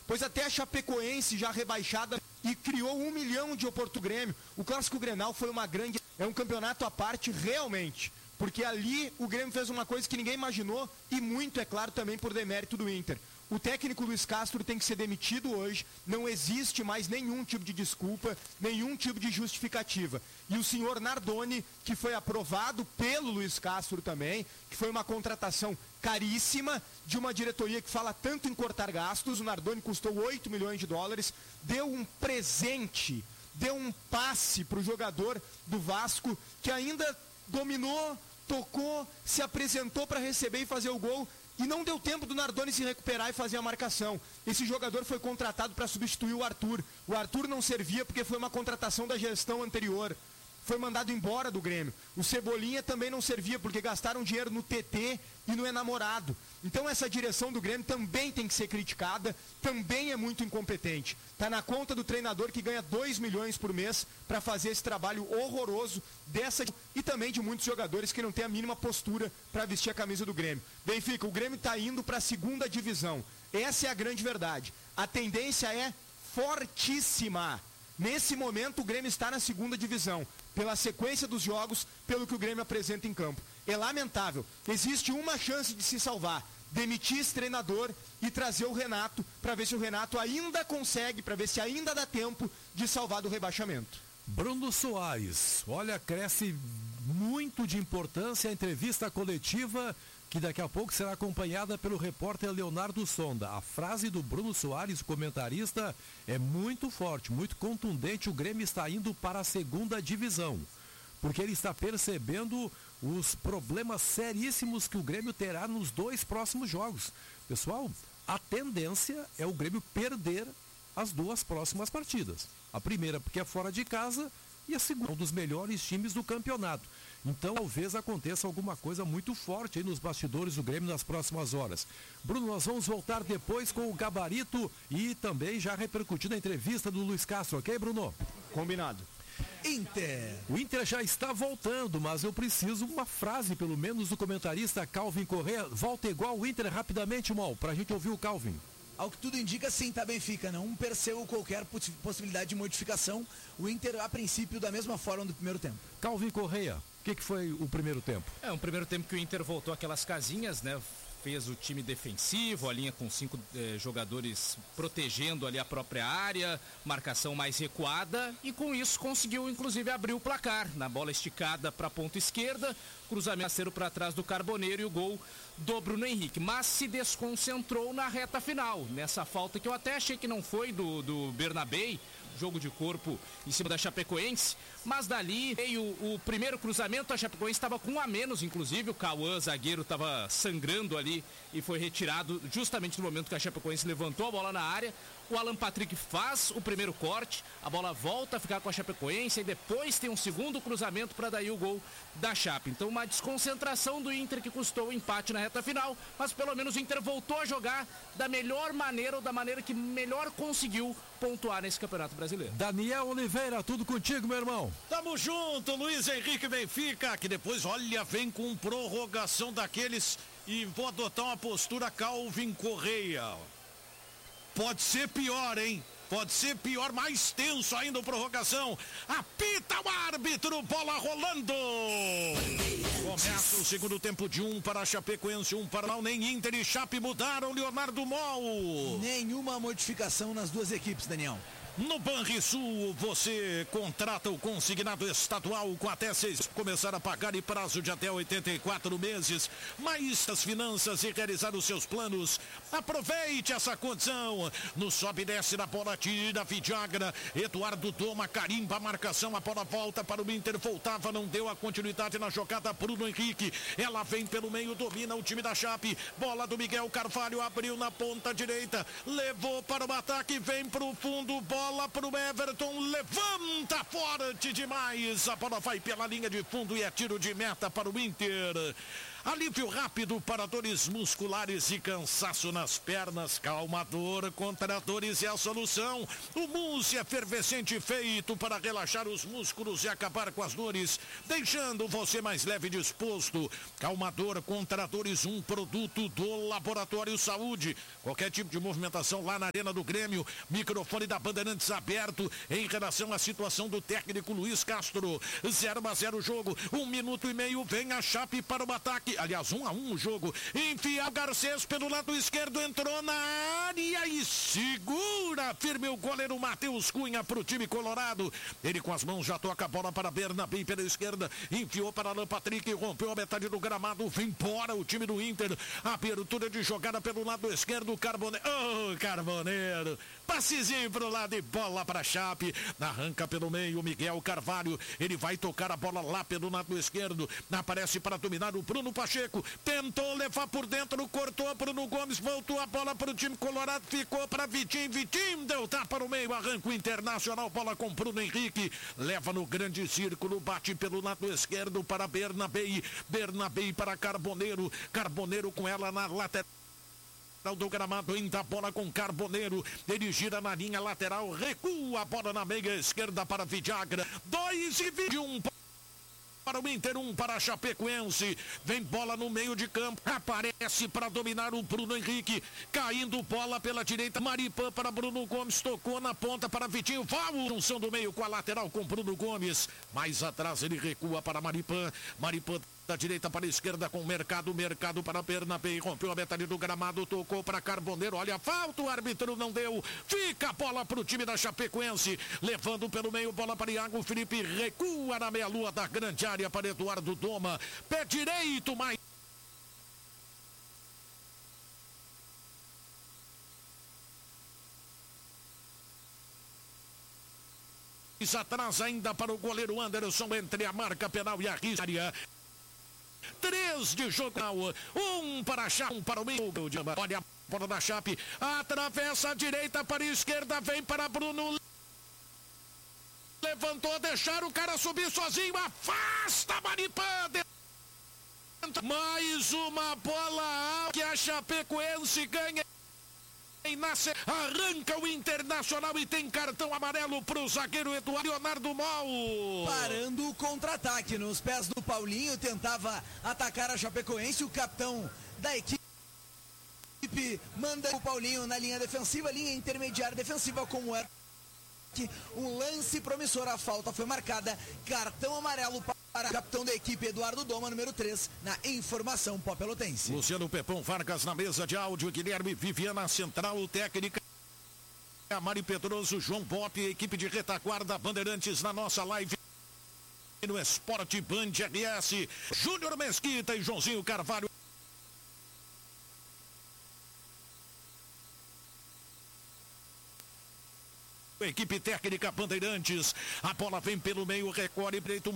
pois até a Chapecoense já rebaixada e criou 1 milhão de oportunidades do Grêmio. O Clássico Grenal foi uma grande... É um campeonato à parte realmente, porque ali o Grêmio fez uma coisa que ninguém imaginou e muito, é claro, também por demérito do Inter. O técnico Luiz Castro tem que ser demitido hoje, não existe mais nenhum tipo de desculpa, nenhum tipo de justificativa. E o senhor Nardoni, que foi aprovado pelo Luiz Castro também, que foi uma contratação caríssima de uma diretoria que fala tanto em cortar gastos, o Nardoni custou 8 milhões de dólares, deu um presente, deu um passe para o jogador do Vasco, que ainda dominou, tocou, se apresentou para receber e fazer o gol, e não deu tempo do Nardoni se recuperar e fazer a marcação. Esse jogador foi contratado para substituir o Arthur. O Arthur não servia porque foi uma contratação da gestão anterior. Foi mandado embora do Grêmio. O Cebolinha também não servia porque gastaram dinheiro no TT e no enamorado. Então essa direção do Grêmio também tem que ser criticada, também é muito incompetente. Está na conta do treinador que ganha 2 milhões por mês para fazer esse trabalho horroroso dessa e também de muitos jogadores que não têm a mínima postura para vestir a camisa do Grêmio. Benfica, o Grêmio está indo para a segunda divisão. Essa é a grande verdade. A tendência é fortíssima. Nesse momento o Grêmio está na segunda divisão, pela sequência dos jogos, pelo que o Grêmio apresenta em campo. É lamentável. Existe uma chance de se salvar. Demitir esse treinador e trazer o Renato, para ver se o Renato ainda consegue, para ver se ainda dá tempo de salvar do rebaixamento. Bruno Soares, olha, cresce muito de importância a entrevista coletiva que daqui a pouco será acompanhada pelo repórter Leonardo Sonda. A frase do Bruno Soares, comentarista, é muito forte, muito contundente. O Grêmio está indo para a segunda divisão, porque ele está percebendo os problemas seríssimos que o Grêmio terá nos 2 próximos jogos. Pessoal, a tendência é o Grêmio perder as 2 próximas partidas. A primeira porque é fora de casa e a segunda um dos melhores times do campeonato. Então talvez aconteça alguma coisa muito forte aí nos bastidores do Grêmio nas próximas horas. Bruno, nós vamos voltar depois com o gabarito e também já repercutindo a entrevista do Luiz Castro, ok, Bruno? Combinado. Inter. O Inter já está voltando, mas eu preciso uma frase, pelo menos, do comentarista Calvin Correa. Volta igual o Inter rapidamente, Mal, pra gente ouvir o Calvin. Ao que tudo indica, sim, tá Benfica. Não percebo qualquer possibilidade de modificação. O Inter, a princípio, da mesma forma do primeiro tempo. Calvin Correa, o que foi o primeiro tempo? Um primeiro tempo que o Inter voltou aquelas casinhas, né? Fez o time defensivo, a linha com 5 jogadores protegendo ali a própria área, marcação mais recuada e com isso conseguiu inclusive abrir o placar na bola esticada para a ponta esquerda, cruzamento para trás do Carboneiro e o gol do Bruno Henrique, mas se desconcentrou na reta final, nessa falta que eu até achei que não foi do Bernabei, jogo de corpo em cima da Chapecoense, mas dali veio o primeiro cruzamento, a Chapecoense estava com 1 a menos, inclusive o Cauã, zagueiro, estava sangrando ali e foi retirado justamente no momento que a Chapecoense levantou a bola na área. O Alan Patrick faz o primeiro corte, a bola volta a ficar com a Chapecoense e depois tem um segundo cruzamento para daí o gol da Chape. Então uma desconcentração do Inter que custou o empate na reta final, mas pelo menos o Inter voltou a jogar da melhor maneira ou da maneira que melhor conseguiu pontuar nesse Campeonato Brasileiro. Daniel Oliveira, tudo contigo, meu irmão. Tamo junto, Luiz Henrique Benfica, que depois, olha, vem com prorrogação daqueles e vou adotar uma postura Calvin Correa. Pode ser pior, hein? Pode ser pior, mais tenso ainda a prorrogação. Apita o árbitro, bola rolando. Começa o segundo tempo de 1 para a Chapecoense, 1 para o nem Inter e Chape mudaram, Leonardo Mol. Nenhuma modificação nas 2 equipes, Daniel. No Banrisul, você contrata o consignado estadual com até 6 começar a pagar e prazo de até 84 meses. Mais as finanças e realizar os seus planos. Aproveite essa condição. No sobe e desce da bola, tira Vidagra. Eduardo toma, carimba a marcação. A bola volta para o Inter. Voltava, não deu a continuidade na jogada. Bruno Henrique. Ela vem pelo meio, domina o time da Chape. Bola do Miguel Carvalho, abriu na ponta direita. Levou para o ataque, vem para o fundo. Bola para o Everton, levanta forte demais, a bola vai pela linha de fundo e é tiro de meta para o Inter. alívio rápido para dores musculares e cansaço nas pernas. Calmador contra dores é a solução. O mousse efervescente feito para relaxar os músculos e acabar com as dores, deixando você mais leve e disposto. Calmador contra dores, um produto do Laboratório Saúde. Qualquer tipo de movimentação lá na Arena do Grêmio, microfone da Bandeirantes aberto em relação à situação do técnico Luiz Castro. 0-0 o jogo, 1 minuto e meio, vem a Chape para o ataque, aliás 1-1 o jogo, enfia o Garcês pelo lado esquerdo, entrou na área e segura firme o goleiro Matheus Cunha para o time colorado, ele com as mãos já toca a bola para Bernabé pela esquerda, enfiou para Alan Patrick, rompeu a metade do gramado, vem embora o time do Inter, abertura de jogada pelo lado esquerdo, Carboneiro, Carboneiro, passezinho pro lado e bola para Chape, arranca pelo meio Miguel Carvalho, ele vai tocar a bola lá pelo lado esquerdo, aparece para dominar o Bruno Pacheco, tentou levar por dentro, cortou Bruno Gomes, voltou a bola para o time colorado, ficou para Vitinho, deu tapa no meio, arranca o Internacional, bola com Bruno Henrique, leva no grande círculo, bate pelo lado esquerdo para Bernabé para Carboneiro com ela na lateral do gramado, ainda a bola com Carboneiro, ele gira na linha lateral, recua a bola na meia esquerda para Vidagra, 2-21 para o Inter, 1 para a Chapecoense, vem bola no meio de campo, aparece para dominar o Bruno Henrique, caindo bola pela direita, Maripã para Bruno Gomes, tocou na ponta para Vitinho, junção do meio com a lateral com Bruno Gomes, mais atrás ele recua para Maripã da direita para a esquerda com Mercado para Bernabé, rompeu a metade do gramado, tocou para Carboneiro, olha a falta, o árbitro não deu, fica a bola para o time da Chapecoense, levando pelo meio, bola para Iago Felipe, recua na meia-lua da grande área para Eduardo Doma, pé direito, mais atrás ainda para o goleiro Anderson, entre a marca penal e a área. 3 de jogo, 1 para a Chape, 1 para o meio. Olha a bola da Chape, atravessa a direita para a esquerda, vem para Bruno. Levantou, deixaram o cara subir sozinho, afasta Maripã. Mais uma bola que a Chapecoense ganha. Arranca o Internacional e tem cartão amarelo para o zagueiro Eduardo Leonardo Mol. Parando o contra-ataque nos pés do Paulinho, tentava atacar a Chapecoense, o capitão da equipe manda o Paulinho na linha defensiva, linha intermediária defensiva, como é um lance promissor, a falta foi marcada, cartão amarelo para o capitão da equipe Eduardo Doma, número 3, na informação Popelotense. Luciano Pepão Vargas na mesa de áudio, Guilherme Viviana central, técnica Mari Pedroso, João Pop, equipe de retaguarda Bandeirantes na nossa live no Esporte Band RS, Júnior Mesquita e Joãozinho Carvalho. Equipe técnica Bandeirantes, a bola vem pelo meio, recorre direito.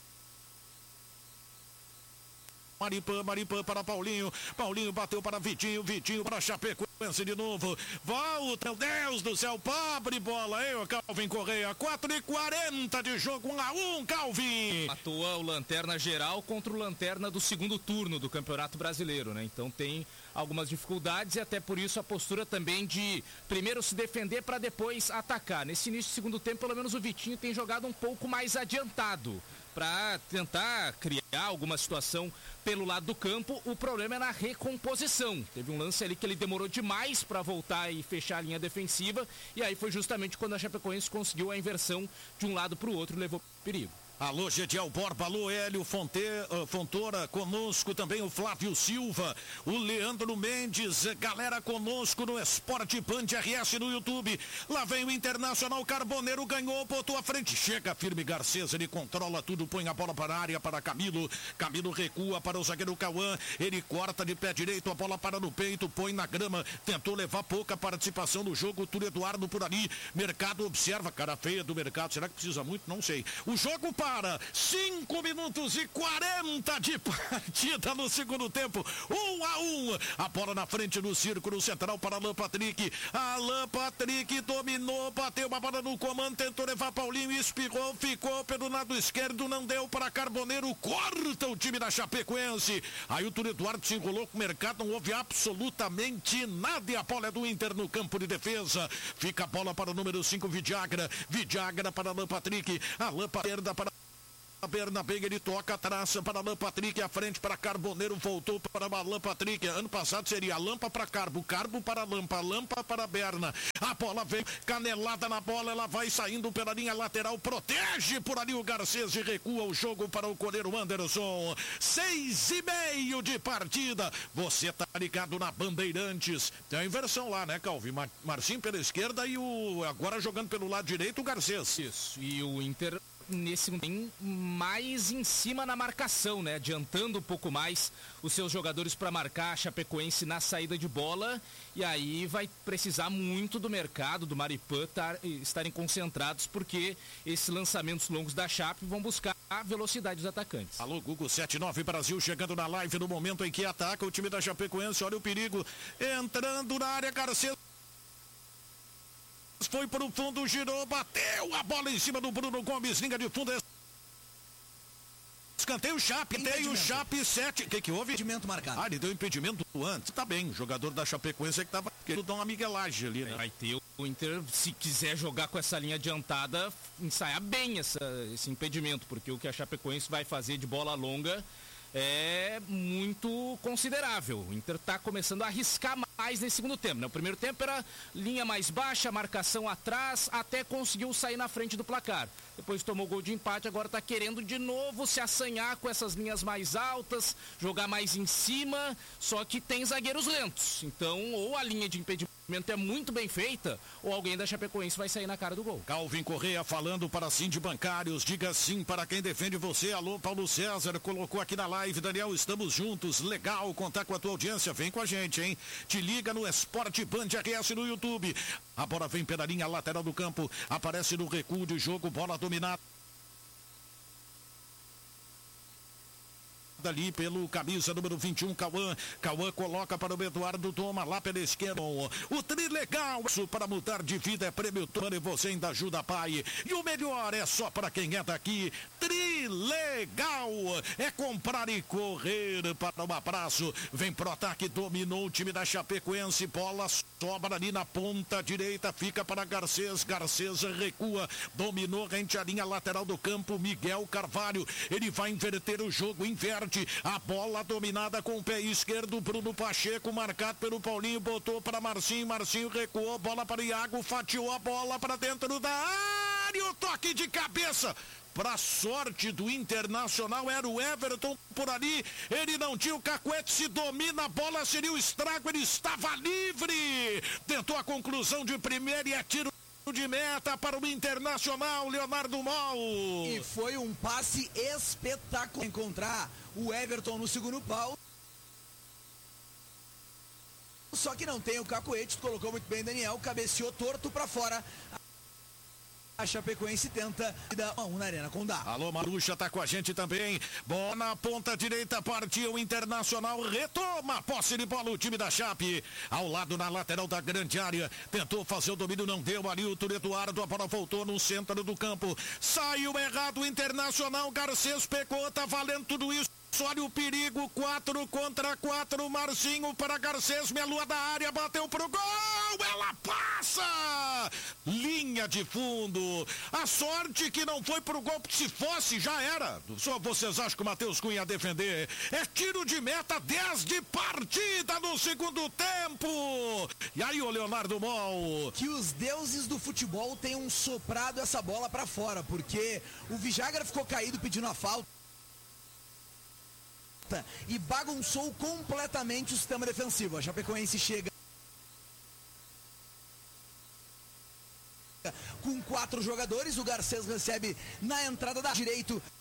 Maripã para Paulinho bateu para Vitinho para Chapecoense de novo, volta, meu Deus do céu, pobre bola, o Calvin Correia, 4:40 de jogo, 1-1, Calvin. Atua o lanterna geral contra o lanterna do segundo turno do Campeonato Brasileiro, né? Então tem algumas dificuldades e até por isso a postura também de primeiro se defender para depois atacar. Nesse início do segundo tempo, pelo menos o Vitinho tem jogado um pouco mais adiantado para tentar criar alguma situação pelo lado do campo. O problema é na recomposição. Teve um lance ali que ele demorou demais para voltar e fechar a linha defensiva, e aí foi justamente quando a Chapecoense conseguiu a inversão de um lado para o outro e levou perigo. Alô, Gediel Borba, alô, Hélio Fontoura, conosco também o Flávio Silva, o Leandro Mendes, galera conosco no Esporte Band RS no YouTube. Lá vem o Internacional, Carboneiro ganhou, botou à frente, chega firme Garcês, ele controla tudo, põe a bola para a área para Camilo recua para o zagueiro Cauã, ele corta de pé direito, a bola para no peito, põe na grama, tentou levar pouca participação no jogo, Túlio Eduardo por ali, Mercado observa, cara feia do Mercado, será que precisa muito? Não sei. O jogo para para 5 minutos e 40 de partida no segundo tempo. 1-1. A bola na frente no círculo central para Alan Patrick. Alan Patrick dominou, bateu uma bola no comando, tentou levar Paulinho, espirrou, ficou pelo lado esquerdo, não deu para Carboneiro, corta o time da Chapecoense. Aí o Túlio Eduardo se enrolou com o mercado, não houve absolutamente nada e a bola é do Inter no campo de defesa. Fica a bola para o número 5, Vidagra para Alan Patrick. Alan Patrick para a perna pega, ele toca, traça para Alan Patrick, à frente para Carboneiro, voltou para Alan Patrick. Ano passado seria Lampa para Carbo, Carbo para Lampa, Lampa para Berna. A bola vem, canelada na bola, ela vai saindo pela linha lateral, protege por ali o Garcês e recua o jogo para o goleiro Anderson. 6:30 de partida. Você tá ligado na Bandeirantes. Tem a inversão lá, né, Calvi? Marcinho pela esquerda e o agora jogando pelo lado direito o Garcês. Isso, e o Inter nesse momento mais em cima na marcação, né? Adiantando um pouco mais os seus jogadores para marcar a Chapecoense na saída de bola, e aí vai precisar muito do mercado, do Maripã estarem concentrados, porque esses lançamentos longos da Chape vão buscar a velocidade dos atacantes. Alô, Google 79 Brasil chegando na live no momento em que ataca o time da Chapecoense, olha o perigo, entrando na área, Garcês foi para o fundo, girou, bateu a bola em cima do Bruno Gomes, linha de fundo, escanteio Chape, tem o Chape 7, o que houve? Impedimento marcado. Ele deu impedimento antes, tá bem, o jogador da Chapecoense é que tava querendo dar uma miguelagem ali, né? Vai ter o Inter, se quiser jogar com essa linha adiantada, ensaiar bem esse impedimento, porque o que a Chapecoense vai fazer de bola longa é muito considerável. O Inter está começando a arriscar mais nesse segundo tempo, né? O primeiro tempo era linha mais baixa, marcação atrás, até conseguiu sair na frente do placar. Depois tomou gol de empate, agora está querendo de novo se assanhar com essas linhas mais altas, jogar mais em cima, só que tem zagueiros lentos. Então, ou a linha de impedimento é muito bem feita, ou alguém da Chapecoense vai sair na cara do gol. Calvin Correia falando para Cindy Bancários, diga sim para quem defende você. Alô, Paulo César, colocou aqui na live. Daniel, estamos juntos, legal contar com a tua audiência, vem com a gente, hein? Te liga no Esporte Band RS no YouTube. A bola vem pela linha lateral do campo, aparece no recuo de jogo, bola dominada ali pelo camisa número 21, Cauã coloca para o Eduardo, toma lá pela esquerda, o Trilegal, isso para mudar de vida é prêmio Tony, você ainda ajuda pai, e o melhor é só para quem é daqui. Trilegal é comprar e correr para um abraço, vem pro ataque, dominou o time da Chapecoense, bola sobra ali na ponta direita, fica para Garcês recua, dominou rente à linha lateral do campo, Miguel Carvalho, ele vai inverter o jogo, inverte a bola dominada com o pé esquerdo, Bruno Pacheco marcado pelo Paulinho, botou para Marcinho recuou, bola para Iago, fatiou a bola para dentro da área, o toque de cabeça. Para sorte do Internacional era o Everton por ali, ele não tinha o cacuete, se domina a bola seria o estrago, ele estava livre, tentou a conclusão de primeira e é tiro de meta para o Internacional, Leonardo Mol. E foi um passe espetacular encontrar o Everton no segundo pau. Só que não tem o cacuete, colocou muito bem Daniel, cabeceou torto para fora. A Chapecoense tenta e dá uma na Arena Condá. Alô, Marucha tá com a gente também. Bola na ponta direita, partiu o Internacional, retoma a posse de bola o time da Chape. Ao lado na lateral da grande área, tentou fazer o domínio, não deu ali o Túlio Eduardo, a bola voltou no centro do campo. Saiu errado o Internacional, Garcês pegou, tá valendo tudo isso. Olha o perigo, 4 contra 4, Marcinho para Garcês, melua da área, bateu pro gol, ela passa! Linha de fundo, a sorte que não foi pro gol, porque se fosse já era. Só vocês acham que o Matheus Cunha ia defender? É tiro de meta, 10 de partida no segundo tempo. E aí o Leonardo Mol. Que os deuses do futebol tenham soprado essa bola para fora, porque o Vidagra ficou caído pedindo a falta e bagunçou completamente o sistema defensivo. A Chapecoense chega com 4 jogadores, o Garcês recebe na entrada da direito